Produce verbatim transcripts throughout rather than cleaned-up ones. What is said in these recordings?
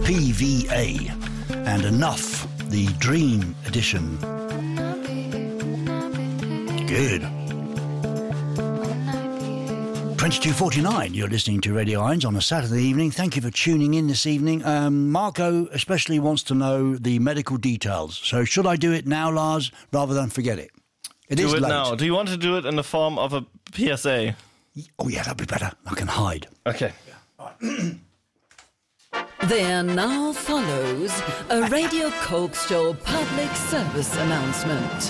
P V A, and Enough, the Dream Edition. Good. twenty-two forty-nine, you're listening to Radio Irons on a Saturday evening. Thank you for tuning in this evening. Um, Marco especially wants to know the medical details. So should I do it now, Lars, rather than forget it? It do is it late. now. Do you want to do it in the form of a P S A? Oh, yeah, that'd be better. I can hide. Okay. There now follows a Radio Coke Show public service announcement.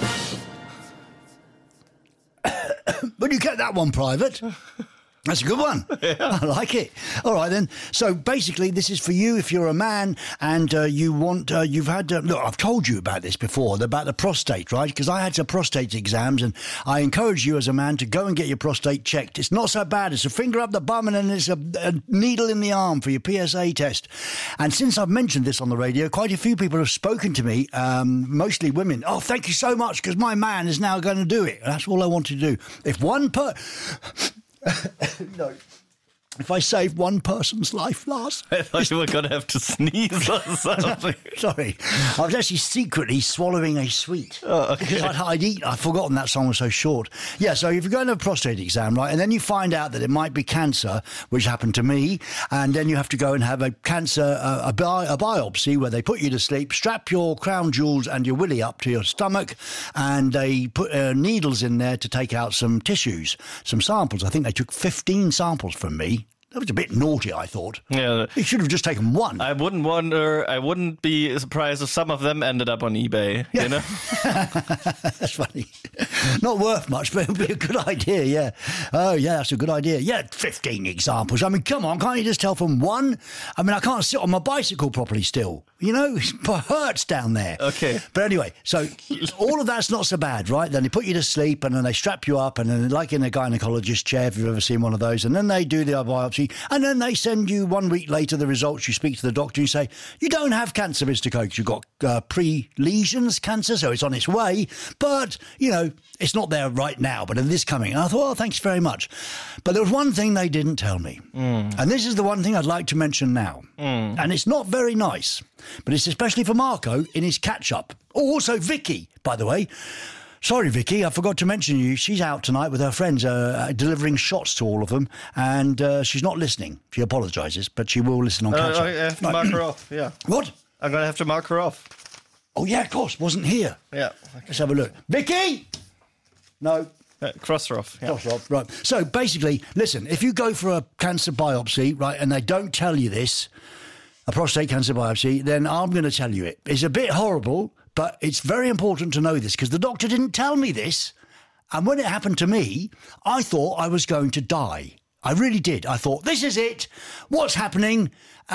But you kept that one private. That's a good one. Yeah. I like it. All right, then. So basically, this is for you if you're a man and uh, you want, uh, you've had, uh, look, I've told you about this before, about the prostate, right? Because I had some prostate exams and I encourage you as a man to go and get your prostate checked. It's not so bad. It's a finger up the bum and then it's a, a needle in the arm for your P S A test. And since I've mentioned this on the radio, quite a few people have spoken to me, um, mostly women. Oh, thank you so much because my man is now going to do it. That's all I want to do. If one per... No. If I save one person's life, Lars... I thought you were going to have to sneeze or something. Sorry. I was actually secretly swallowing a sweet. Oh, okay. Because I'd, I'd eat... I'd forgotten that song was so short. Yeah, so if you're going to a prostate exam, right, and then you find out that it might be cancer, which happened to me, and then you have to go and have a cancer, uh, a, bi- a biopsy where they put you to sleep, strap your crown jewels and your willy up to your stomach, and they put uh, needles in there to take out some tissues, some samples. I think they took fifteen samples from me. That was a bit naughty, I thought. Yeah. You should have just taken one. I wouldn't wonder, I wouldn't be surprised if some of them ended up on eBay, yeah. you know? That's funny. Not worth much, but it would be a good idea, yeah. Oh, yeah, that's a good idea. Yeah, fifteen examples. I mean, come on, can't you just tell from one? I mean, I can't sit on my bicycle properly still. You know, it hurts down there. Okay. But anyway, so all of that's not so bad, right? Then they put you to sleep and then they strap you up and then like in a gynecologist chair, if you've ever seen one of those, and then they do the biopsy and then they send you one week later the results. You speak to the doctor and you say, you don't have cancer, Mister Cokes. You've got uh, pre-lesions cancer, so it's on its way. But, you know, it's not there right now, but it is coming. And I thought, oh, thanks very much. But there was one thing they didn't tell me. Mm. And this is the one thing I'd like to mention now. Mm. And it's not very nice, but it's especially for Marco in his catch-up. Oh, also Vicky, by the way. Sorry, Vicky, I forgot to mention you. She's out tonight with her friends, uh, delivering shots to all of them, and uh, she's not listening. She apologises, but she will listen on uh, catch-up. I have to mark her off, yeah. What? I'm going to have to mark her off. Oh, yeah, of course. Wasn't here. Yeah. Okay. Let's have a look. Vicky! No. Uh, cross her off. Yeah. Cross her off, right. So, basically, listen, if you go for a cancer biopsy, right, and they don't tell you this, a prostate cancer biopsy, then I'm going to tell you it. It's a bit horrible, but it's very important to know this because the doctor didn't tell me this. And when it happened to me, I thought I was going to die. I really did. I thought, this is it. What's happening?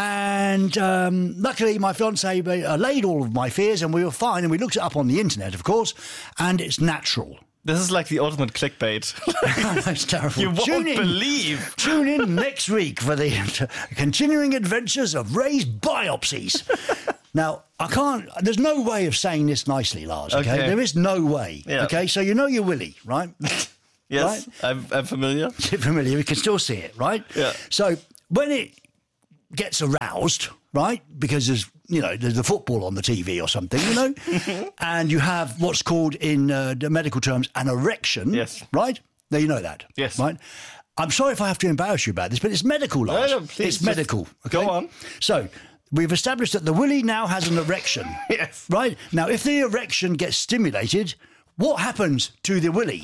And um, luckily, my fiancé allayed all of my fears and we were fine. And we looked it up on the internet, of course, and it's natural. This is like the ultimate clickbait. That's terrible. You won't tune in, believe. Tune in next week for the continuing adventures of Ray's biopsies. Now, I can't... There's no way of saying this nicely, Lars, okay? okay. There is no way, yeah. okay? So you know your willy, right? Yes, right? I'm, I'm familiar. You're familiar. You can still see it, right? Yeah. So when it gets aroused, right, because there's, you know, there's the football on the T V or something, you know, and you have what's called in uh, the medical terms an erection, yes, right? Now you know that, yes, right? I'm sorry if I have to embarrass you about this, but it's medical, Lars. No, no, please, it's medical. Okay? Go on. So we've established that the willy now has an erection, yes, right? Now, if the erection gets stimulated, what happens to the willy?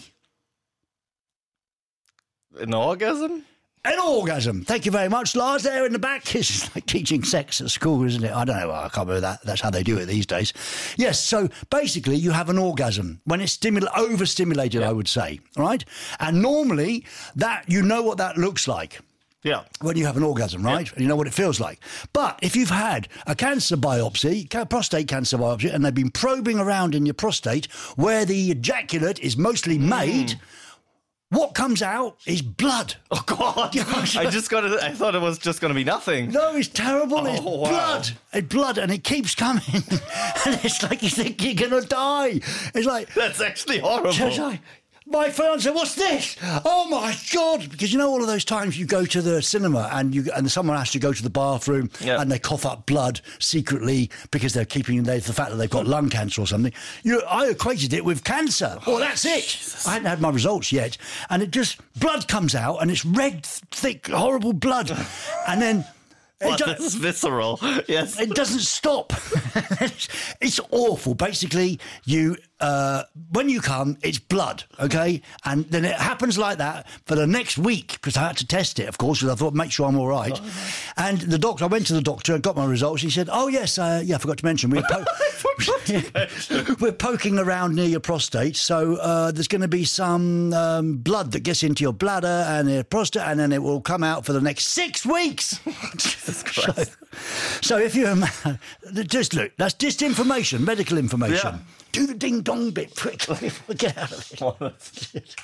An orgasm? An orgasm. Thank you very much, Lars, there in the back. It's like teaching sex at school, isn't it? I don't know. I can't remember that. That's how they do it these days. Yes, so basically you have an orgasm when it's stimul- overstimulated, yeah. I would say, right? And normally that you know what that looks like. Yeah. When you have an orgasm, right? Yeah. You know what it feels like. But if you've had a cancer biopsy, prostate cancer biopsy, and they've been probing around in your prostate where the ejaculate is mostly made... Mm. What comes out is blood. Oh, God. I just got it. I thought it was just going to be nothing. No, it's terrible. Oh, it's wow. blood. It's blood, and it keeps coming. And it's like you think you're going to die. It's like... That's actually horrible. It's like, my fiance, what's this? Oh my God! Because you know all of those times you go to the cinema and you and someone asks you to go to the bathroom Yeah. and they cough up blood secretly because they're keeping they, the fact that they've got lung cancer or something. You, I equated it with cancer. Well, that's it. Jesus. I hadn't had my results yet, and it just blood comes out and it's red, thick, horrible blood, and then. What, It, this is visceral. Yes. it doesn't stop. it's, it's awful. Basically, you uh, when you come, it's blood, okay? And then it happens like that for the next week because I had to test it, of course, because I thought, make sure I'm all right. Oh. And the doctor, I went to the doctor and got my results. He said, oh, yes, uh, yeah, I forgot to mention, we're, po- we're poking around near your prostate, so uh, there's going to be some um, blood that gets into your bladder and your prostate, and then it will come out for the next six weeks. So, so if you're just look, that's just information, medical information. Yeah. Do the ding dong bit quickly. Get out of it.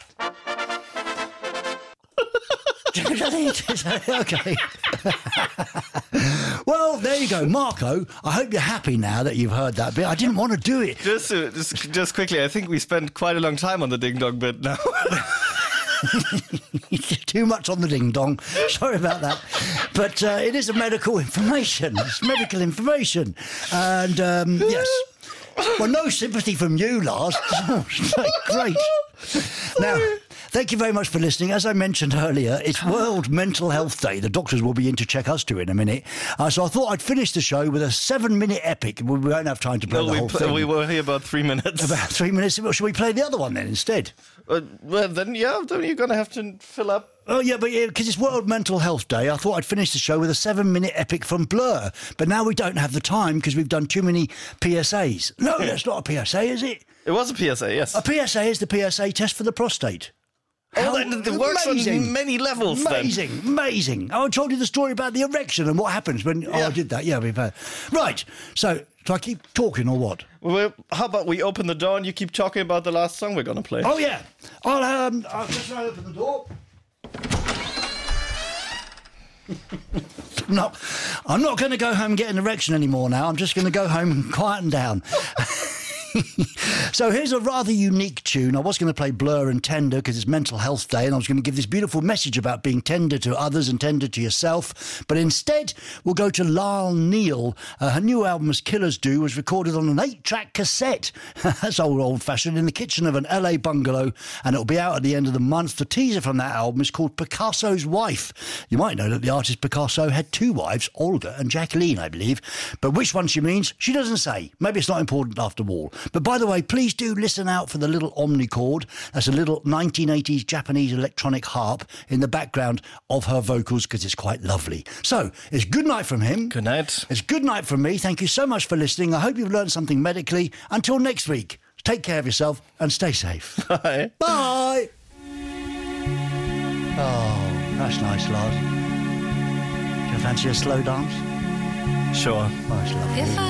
Okay. Well, there you go, Marco. I hope you're happy now that you've heard that bit. I didn't want to do it. Just, uh, just, just quickly, I think we spent quite a long time on the ding dong bit now. Too much on the ding dong. Sorry about that. But uh, it is a medical information. It's medical information. And um, yes. Well, no sympathy from you, Lars. Great. Now, thank you very much for listening. As I mentioned earlier, it's World Mental Health Day. The doctors will be in to check us too in a minute. Uh, so I thought I'd finish the show with a seven-minute epic. We won't have time to play No, the we, whole pl- thing. we were here about three minutes. About three minutes. Well, should we play the other one then instead? Uh, well, then, yeah, then you're going to have to fill up. Oh, yeah, but because it's World Mental Health Day, I thought I'd finish the show with a seven-minute epic from Blur. But now we don't have the time because we've done too many P S As. No, that's not a P S A, is it? It was a P S A, yes. A P S A is the P S A test for the prostate. Oh, that, it works amazing. on many levels, Amazing, then. amazing. Oh, I told you the story about the erection and what happens when... Oh, Yeah. I did that, yeah. We've had... Right, so do I keep talking or what? Well, how about we open the door and you keep talking about the last song we're going to play? Oh, yeah. I'll, um, I'll just open the door. No, I'm not going to go home and get an erection anymore now. I'm just going to go home and quieten down. So here's a rather unique tune. I was going to play Blur and Tender because it's Mental Health Day and I was going to give this beautiful message about being tender to others and tender to yourself. But instead, we'll go to Lyle Neal. Uh, her new album, As Killers Do, was recorded on an eight-track cassette. That's old, old-fashioned, in the kitchen of an L A bungalow, and it'll be out at the end of the month. The teaser from that album is called Picasso's Wife. You might know that the artist Picasso had two wives, Olga and Jacqueline, I believe. But which one she means, she doesn't say. Maybe it's not important after all. But by the way, please do listen out for the little omnichord. That's a little nineteen eighties Japanese electronic harp in the background of her vocals because it's quite lovely. So, it's good night from him. Good night. It's good night from me. Thank you so much for listening. I hope you've learned something medically. Until next week, take care of yourself and stay safe. Bye. Bye. Oh, that's nice, Lars. Do you fancy a slow dance? Sure. Oh, it's lovely. If I